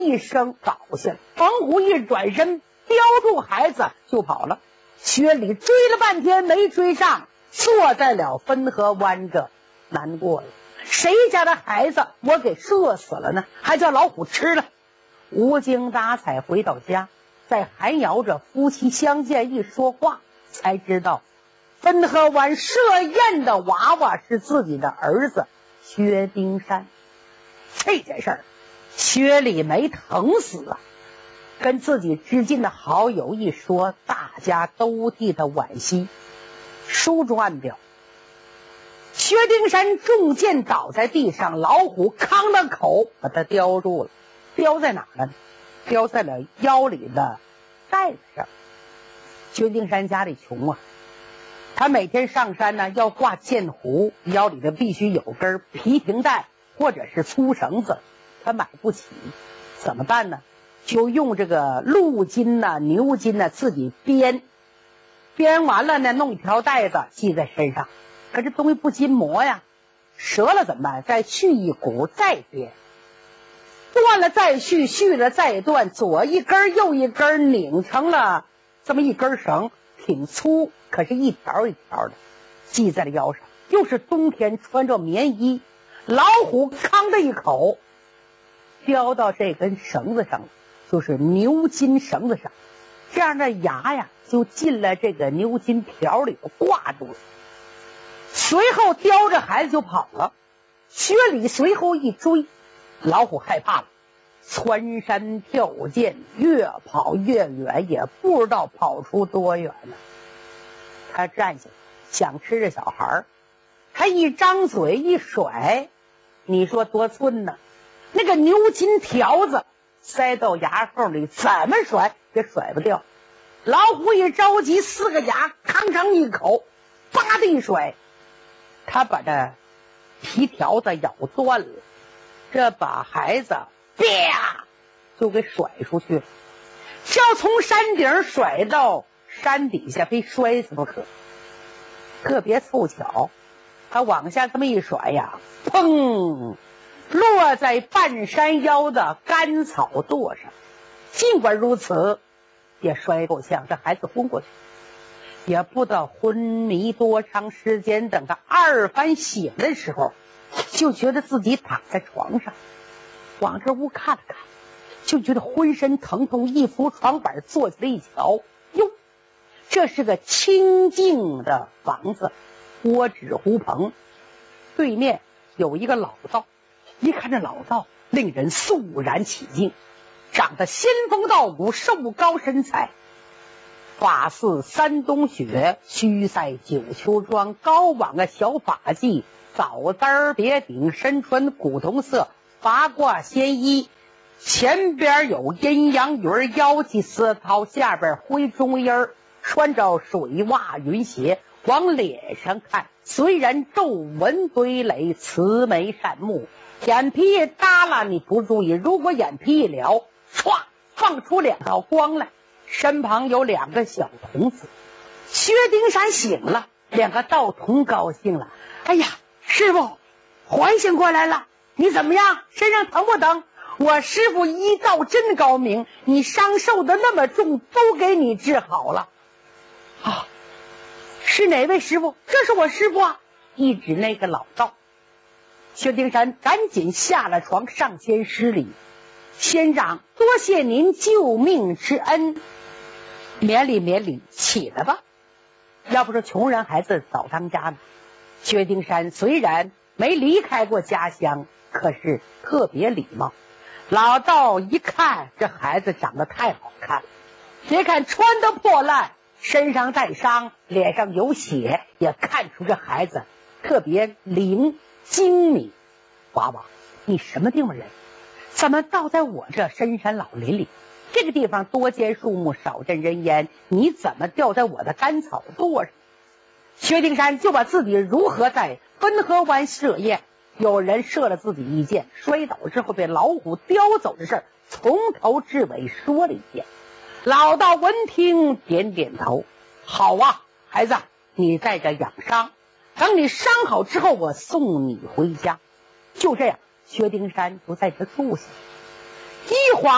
一声倒下，冯虎一转身叼住孩子就跑了。薛礼追了半天没追上，坐在了汾河湾这难过了。谁家的孩子我给射死了呢？还叫老虎吃了。无精打采回到家，在寒窑着夫妻相见一说话，才知道汾河湾设宴的娃娃是自己的儿子薛丁山。这件事儿薛礼没疼死啊，跟自己知近的好友一说，大家都替他惋惜。书中暗表，薛丁山中箭倒在地上，老虎康了口把他叼住了。叼在哪了呢？叼在了腰里的带子上。薛丁山家里穷啊，他每天上山呢要挂箭壶，腰里的必须有根皮停带或者是粗绳子，他买不起，怎么办呢？就用这个鹿筋呐、牛筋呐自己编完了呢，弄一条带子系在身上。可这东西不禁磨呀，折了怎么办？再续一股再编，断了再续，续了再断，左一根右一根，拧成了这么一根绳，挺粗，可是一条一条的系在了腰上。又是冬天，穿着棉衣，老虎康的一口叼到这根绳子上了，就是牛筋绳子上，这样的牙呀就进了这个牛筋条里挂住了。随后叼着孩子就跑了。薛礼随后一追，老虎害怕了，蹿山跳涧，越跑越远，也不知道跑出多远了。他站起来想吃这小孩，他一张嘴一甩，你说多寸呢？那个牛筋条子塞到牙缝里，怎么甩也甩不掉。老虎一着急，四个牙吭吭一口，叭的一甩，他把这皮条子咬断了，这把孩子啪就给甩出去了。要从山顶甩到山底下，非摔死不可。特别凑巧，他往下这么一甩呀，砰，落在半山腰的干草垛上。尽管如此，也摔够呛，这孩子昏过去。也不知道昏迷多长时间，等他二番醒的时候，就觉得自己躺在床上，往这屋看了看，就觉得浑身疼痛，一扶床板坐起来一瞧，哟，这是个清静的房子，窝纸胡棚，对面有一个老道。一看这老道，令人肃然起敬，长得仙风道骨，瘦高身材，发似山东雪，须赛九秋霜，高挽个小发髻，枣簪别顶，身穿古铜色，发挂仙衣，前边有阴阳鱼，腰系丝绦，下边灰中衣，穿着水袜云鞋，往脸上看，虽然皱纹堆垒，慈眉善目，眼皮一耷拉你不注意，如果眼皮一撩，唰放出两道光来。身旁有两个小童子。薛丁山醒了，两个道童高兴了，哎呀，师傅唤醒过来了，你怎么样？身上疼不疼？我师傅医道真高明，你伤受的那么重，都给你治好了。啊，是哪位师傅？这是我师傅啊！一指那个老道。薛丁山赶紧下了床，上前施礼，仙长多谢您救命之恩，免礼免礼，起来吧。要不说穷人孩子早当家呢。薛丁山虽然没离开过家乡，可是特别礼貌。老道一看这孩子长得太好看了，别看穿得破烂，身上带伤，脸上有血，也看出这孩子特别灵精明。娃娃，你什么地方人？怎么倒在我这深山老林里？这个地方多见树木，少见人烟，你怎么掉在我的干草垛上？薛丁山就把自己如何在汾河湾设宴，有人射了自己一箭，摔倒之后被老虎叼走的事儿，从头至尾说了一遍。老道闻听点点头，好啊，孩子，你在这养伤，等你伤好之后，我送你回家。就这样，薛丁山就在这住下。一晃